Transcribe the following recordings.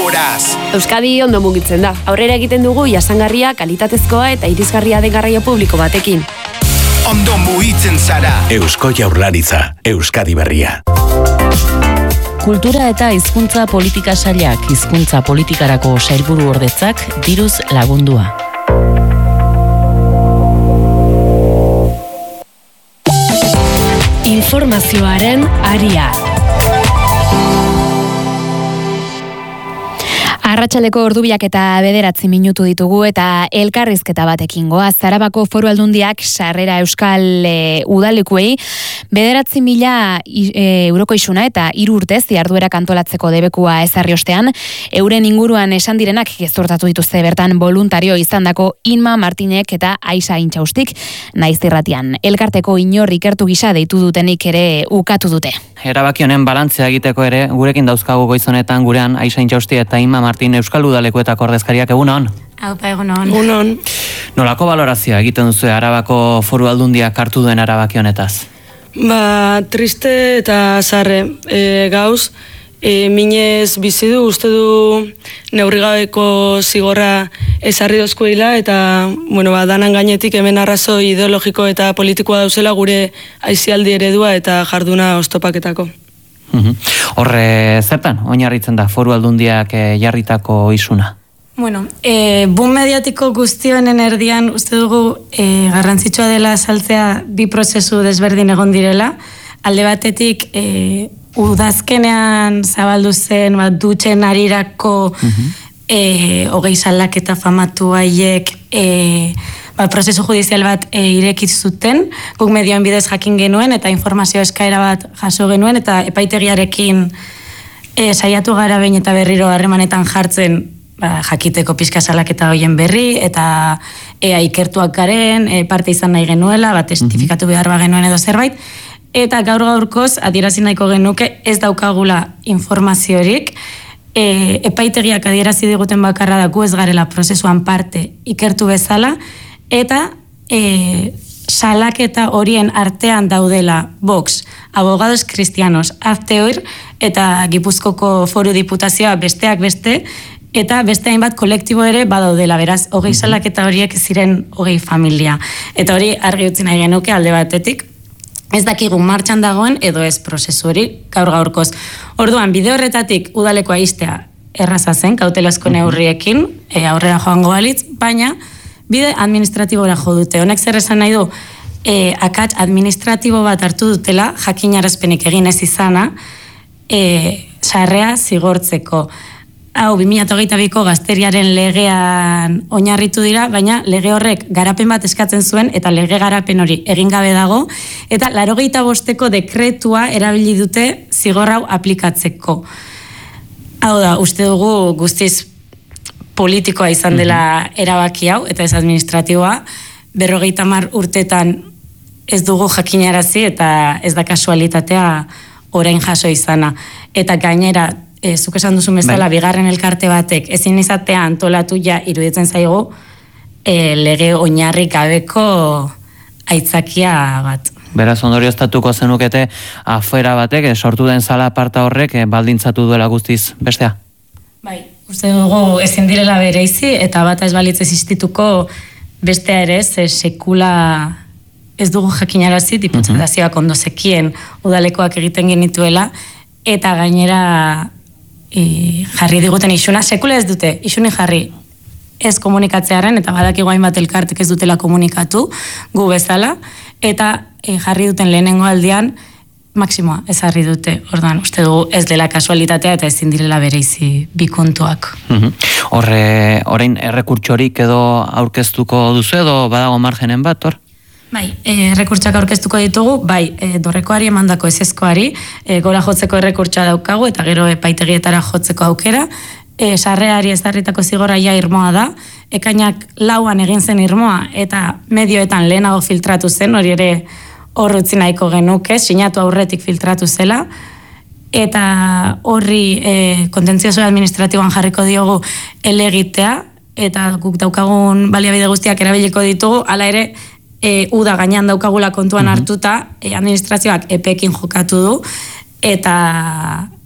horas. Euskadi ondo mugitzen da. Aurrera egiten dugu jasangarria, kalitatezkoa eta irisgarria den garraio publiko batekin. Ondo mugitzen zara. Eusko Jaurlaritza, Euskadi berria. Kultura eta hizkuntza politika sailak hizkuntza politikarako sailburu ordetzak diruz lagundua. Informazioaren aria. Arratsaleko ordubiak eta 9 minutu ditugu eta elkarrizketa batekin goaz. Arabako Foru Aldundiak sarrera euskal udalekuei 9.000 euroko isuna eta 3 urtez jarduerak antolatzeko debekua ezarri ostean, euren inguruan esan direnak gezurtatu dituzte bertan voluntario izandako Inma Martinek eta Aisa Intxaustik naiz irratian. Elkarteko inor ikertu gisa deitu dutenik ere ukatu dute. Erabaki honen balantzea egiteko ere, gurekin dauzkagu goizonetan gurean Aisa Intxausti eta Inma Martin Euskal Udalekuetako ordezkariak egunon. Aupa egunon. Nolako balorazioa egiten duzu Arabako Foru Aldundiak hartu duen erabaki honetaz? Triste eta zarre gauz, minez bizi du, uste du neurrigabeko zigorra ezarri dozkuela eta danan gainetik hemen arrazoi ideologiko eta politikoa dauzela gure aizialdi eredua eta jarduna oztopaketako. Horre zertan, oinarritzen da Foru Aldundiak jarritako isuna? Boom mediatiko guztionen erdian uste dugu garrantzitsua dela azaltzea bi prozesu desberdin egon direla. Alde batetik udazkenean zabaldu zen dutxen arirako 20 salaketa famatu haiek prozesu judizial bat irekit zuten, guk medioen bidez jakin genuen eta informazio eskaera bat jaso genuen eta epaitegiarekin saiatu gara behin eta berriro harremanetan jartzen jakiteko pixka salaketa hoien berri eta ikertuak garen, parte izan nahi genuela, testifikatu behar genuen edo zerbait, eta gaurkoz adierazi nahiko genuke ez daukagula informaziorik, epaitegiak adierazi diguten bakarra da gu ez garela prozesuan parte ikertu bezala, eta salaketa horien artean daudela Vox, Abogados Cristianos, Azteoir eta Gipuzkoko Foru Diputazioa besteak beste, eta beste hainbat kolektibo ere badaudela, beraz, 20 salaketa horiek ziren 20 familia. Eta hori argi utzi nahi genuke alde batetik, ez dakigu martxan dagoen edo ez prozesu hori gaurkoz. Orduan, bide horretatik udalekoa iztea erraza zen, kautelazko neurriekin, aurrera joango balitz, baina bide administratibora jo dute. Honek zer esan nahi du, akats administratibo bat hartu dutela, jakinarazpenik egin ez izana, sarrea zigortzeko. Hau, 2022ko gazteriaren legean oinarritu dira, baina lege horrek garapen bat eskatzen zuen, eta lege garapen hori egin gabe dago, eta 85ko dekretua erabili dute zigor hau aplikatzeko. Hau da, uste dugu guztiz politikoa izan dela erabaki hau, eta ez administratiboa, 50 urtetan ez dugu jakinarazi, eta ez da kasualitatea orain jaso izana. Eta gainera, zuk esan duzu bezala, bigarren elkarte batek ezin izatea antolatu iruditzen zaigu lege oinarri gabeko aitzakia bat. Beraz, ondorioztatuko zenukete afuera batek, sortu den sala aparta horrek baldintzatu duela guztiz bestea? Bai, uste dugu ezin direla bereizi eta bata ez balitz existituko bestea ere, sekula ez dugu jakinarazi, diputazioak ondo zekien udalekoak egiten genituela, eta gainera jarri diguten isuna, sekula ez dute, isuni jarri ez komunikatzearen, eta badakigu hainbat elkartek ez dutela komunikatu, gu bezala, eta jarri duten lehenengo aldian, maksimoa ez jarri dute, ordan, uste dugu ez dela kasualitatea eta ezin direla bereizi bi kontuak. Orain errekurtsorik edo aurkeztuko duzu edo badago margenen bat, hor? Bai, errekurtsak aurkeztuko ditugu, bai, dorrekoari emandako ezezkoari, gora jotzeko errekurtsa daukagu, eta gero epaitegietara jotzeko aukera, sarreari ezarritako zigorra irmoa da, ekainak 4an egin zen irmoa, eta medioetan lehenago filtratu zen, hori ere horrutzi nahiko genuke, sinatu aurretik filtratu zela, eta horri kontentzioso administratiboan jarriko diogu elegitea, eta guk daukagun baliabide guztiak erabiliko ditugu, hala ere, uda gainean daukagula kontuan hartuta, administrazioak epekin jokatu du, eta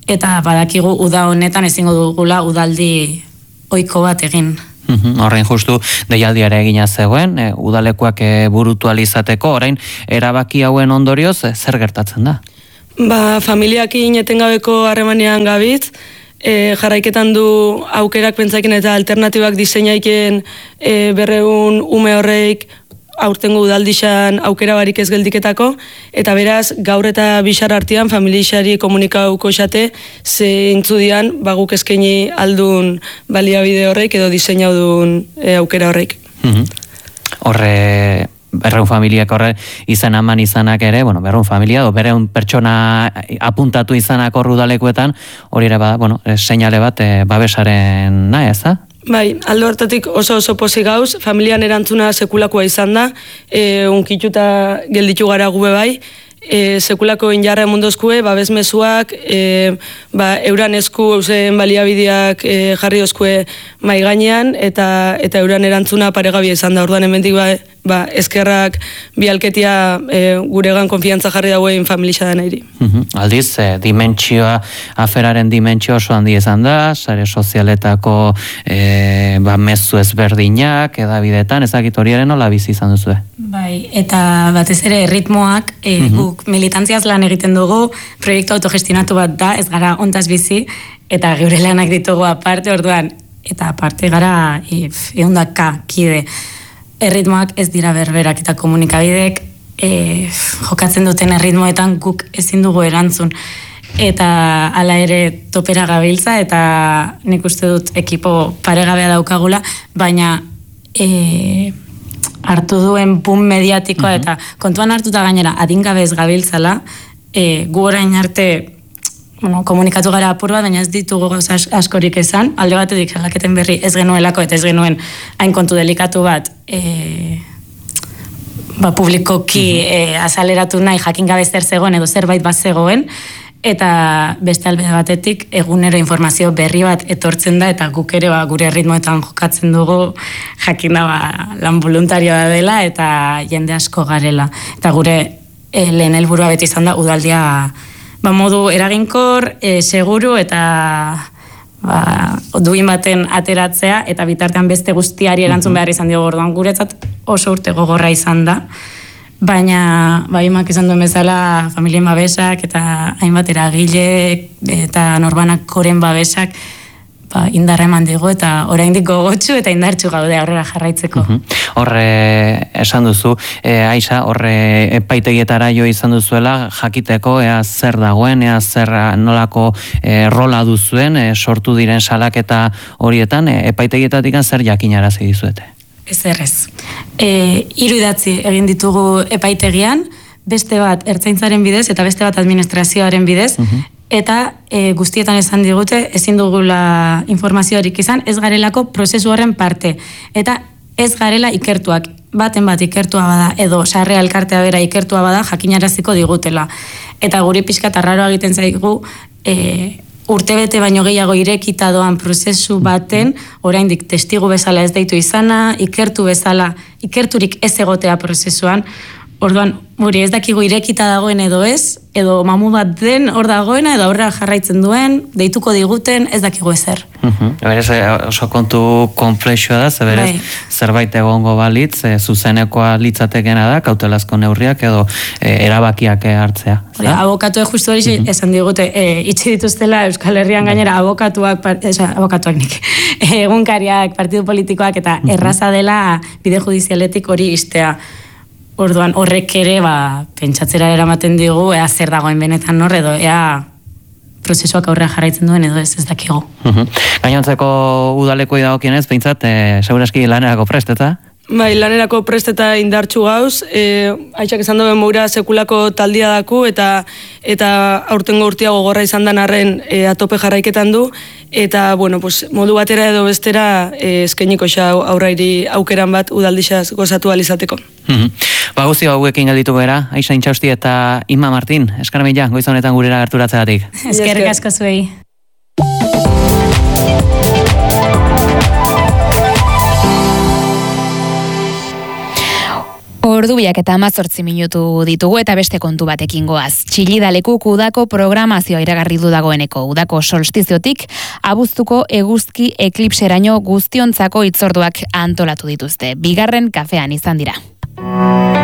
eta badakigu uda honetan ezingo dugula udaldi ohiko bat egin. Horrein justu deialdiare egina zegoen, udalekuak burutu alizateko, orain erabaki hauen ondorioz zer gertatzen da? Familiakin etengabeko harremanean gabitz, jarraiketan du aukerak pentsakin eta alternatibak diseinaiken 200 ume horreik aurtengo udaldixan aukera barik ez geldiketako, eta beraz, gaur eta bixar artean familixari komunikauko xate, zeintzu dian, guk eskaini aldun baliabide horreik edo diseinau duen aukera horreik. Horre, berreun familiak horre izan aman izanak ere, berreun familia, berreun pertsona apuntatu izanak horru udalekuetan, hori ere seinale bat babesaren nahi, ez da? Bai, alde hortatik oso pozik gauz, familian erantzuna sekulakoa izan da, unkituta gelditu gara gube bai, sekulako injarra emundozkue, babesmezuak, euran esku eusen baliabideak jarri dozkue mai gainean, eta euran erantzuna paregabia izan da, orduan hemendik eskerrak bialketia guregan konfiantza jarri dauen familia da nahi. Aldiz, dimentsioa, aferaren dimentsio oso handi izan da, sare sozialetako mezu ezberdinak, edabidetan, ezakit horiaren nola bizi izan duzue? Bai, eta batez ere ritmoak, guk militantziaz lan egiten dugu, proiektu autogestionatu bat da, ez gara ontaz bizi, eta geure lanak ditugu aparte, orduan, eta aparte gara eundaka kide. Erritmoak ez dira berberak eta komunikabidek jokatzen duten erritmoetan guk ezin dugu erantzun. Eta hala ere topera gabiltza eta nik uste dut ekipo paregabea daukagula, baina hartu duen boom mediatikoa eta kontuan hartuta gainera adingabez gabiltzala, gu orain arte komunikatu gara apur bat, baina ez ditugu gauza askorik esan, alde batetik aldaketen berri ez genuelako eta ez genuen hain kontu delikatu bat publikoki azaleratu nahi jakin gabe zer zegoen edo zerbait bat zegoen, eta beste alde batetik egunero informazio berri bat etortzen da eta guk ere gure ritmoetan jokatzen dugu jakin da lan voluntarioa dela eta jende asko garela. Eta gure lehen helburua beti izan da udaldia modu eraginkor, seguru eta duin baten ateratzea eta bitartean beste guztiari erantzun behar izan diogu, orduan guretzat oso urte gogorra izan da, baina imak izan duen bezala familien babesak eta hainbat eragile eta norbanakoren babesak indarra eman digu eta oraindik gogotsu eta indartsu gaude aurrera jarraitzeko. Horre esan duzu, Aixa, horre epaitegietara jo izan duzuela jakiteko ea zer dagoen, ea zer nolako rola duzuen sortu diren salaketa horietan, epaitegietatik zer jakinarazi dizuete? Ez. 3 idatzi egin ditugu epaitegian, beste bat ertzaintzaren bidez eta beste bat administrazioaren bidez, eta guztietan esan digute ezin dugula informazioarik izan, ez garelako prozesu horren parte, eta ez garela ikertuak, baten bat ikertua bada, edo sarre alkartea bera ikertua bada, jakinaraziko digutela. Eta guri pixka tarraroa egiten zaigu, urtebete baino gehiago irekita doan prozesu baten, oraindik testigu bezala ez deitu izana, ikertu bezala, ikerturik ez egotea prozesuan, orduan, guri ez dakigu irekita dagoen edo ez, edo mamu bat den hor dagoena, edo aurrera jarraitzen duen, deituko diguten, ez dakigu ezer. Berez, oso kontu konplexua da, berez, zerbait egongo balitz, zuzenekoa litzatekena da, kautelazko neurriak edo erabakiak hartzea. Abokatuek justu hori esan digute, itxi dituztela Euskal Herrian gainera abokatuak nik, egunkariak, partidu politikoak, eta erraza dela bide judizialetik hori istea. Orduan horrek ere pentsatzera eramaten digu ea zer dagoen benetan hor edo ea prozesuak aurrera jarraitzen duen edo ez dakigu. Gainontzeko udalekoi dagokienez, behintzat, seguraski lanerako prest, eta? Bai, lanerako prest eta indartsu gauz, Aitxak esan duen moura sekulako taldia daku eta aurtengo urtia gogorra izan dan arren atope jarraiketan du, eta modu batera edo bestera eskainiko xa aurrairi aukeran bat udaldixaz gozatu alizateko. Guzti hauekin gelditu bera, Aixa Intxausti eta Inma Martin, eskar mila, goiz honetan gurera gerturatzeagatik. Eskerrik asko zuei. Ordubiak eta 18 minutu ditugu eta beste kontu batekin goaz. Txillidalekuk udako programazioa iragarri du dagoeneko. Udako solstiziotik abuztuko eguzki eklipseraino guztiontzako hitzorduak antolatu dituzte. Bigarren kafean izan dira.